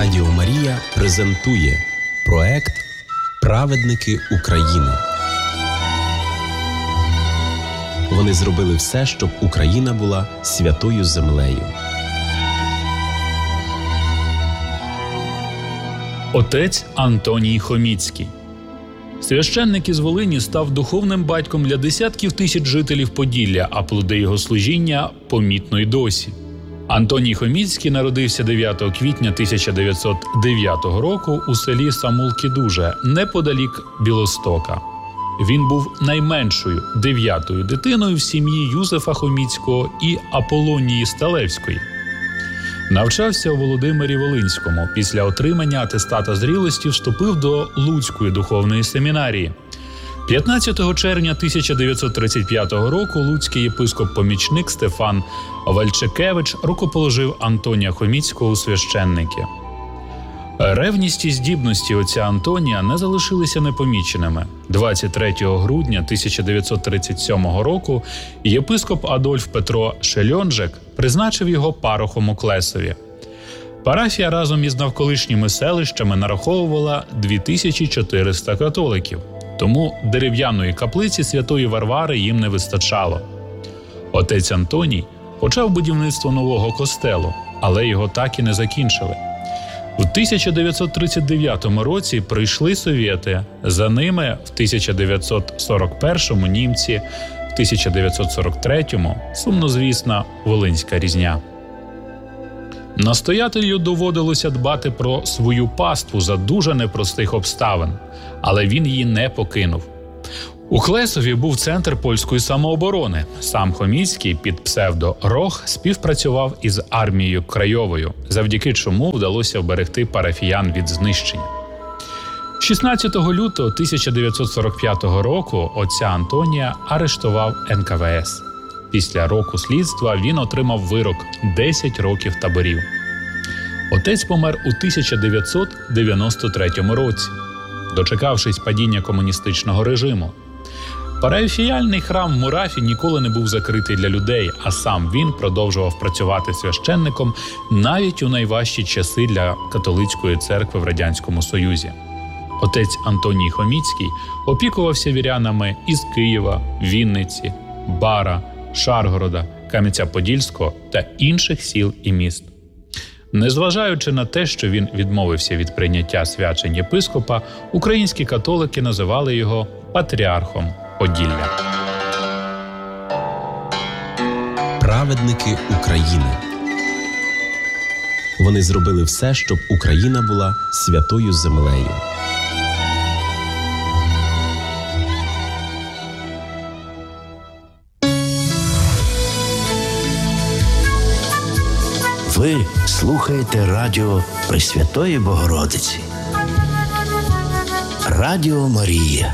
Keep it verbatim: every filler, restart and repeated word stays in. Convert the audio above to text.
Радіо Марія презентує проект «Праведники України». Вони зробили все, щоб Україна була святою землею. Отець Антоній Хоміцький. Священник із Волині став духовним батьком для десятків тисяч жителів Поділля, а плоди його служіння помітно й досі. Антоній Хоміцький народився дев'ятого квітня тисяча дев'ятсот дев'ятого року у селі Самулки-Дуже, неподалік Білостока. Він був найменшою, дев'ятою дитиною в сім'ї Юзефа Хоміцького і Аполонії Сталевської. Навчався у Володимирі Волинському. Після отримання атестата зрілості вступив до Луцької духовної семінарії. п'ятнадцятого червня тисяча дев'ятсот тридцять п'ятого року луцький єпископ-помічник Стефан Вальчекевич рукоположив Антонія Хоміцького у священники. Ревність і здібності отця Антонія не залишилися непоміченими. двадцять третього грудня тисяча дев'ятсот тридцять сьомого року єпископ Адольф Петро Шельонжек призначив його парохом у Клесові. Парафія разом із навколишніми селищами нараховувала дві тисячі чотириста католиків, тому дерев'яної каплиці святої Варвари їм не вистачало. Отець Антоній почав будівництво нового костелу, але його так і не закінчили. У тисяча дев'ятсот тридцять дев'ятому році прийшли совєти, за ними в тисяча дев'ятсот сорок першому німці, в тисяча дев'ятсот сорок третьому сумнозвісна Волинська різня. Настоятелю доводилося дбати про свою паству за дуже непростих обставин, але він її не покинув. У Клесові був центр польської самооборони. Сам Хоміцький під псевдо Рох співпрацював із армією Крайовою, завдяки чому вдалося вберегти парафіян від знищення. шістнадцятого лютого тисяча дев'ятсот сорок п'ятого року отця Антонія арештував ен ка ве ес. Після року слідства він отримав вирок – десять років таборів. Отець помер у тисяча дев'ятсот дев'яносто третьому році, дочекавшись падіння комуністичного режиму. Парафіяльний храм в Мурафі ніколи не був закритий для людей, а сам він продовжував працювати священником навіть у найважчі часи для католицької церкви в Радянському Союзі. Отець Антоній Хоміцький опікувався вірянами із Києва, Вінниці, Бара, Шаргорода, Кам'янця-Подільського та інших сіл і міст. Незважаючи на те, що він відмовився від прийняття свячень єпископа, українські католики називали його патріархом Поділля. Праведники України. Вони зробили все, щоб Україна була святою землею. Ви слухаєте радіо Пресвятої Богородиці. Радіо Марія.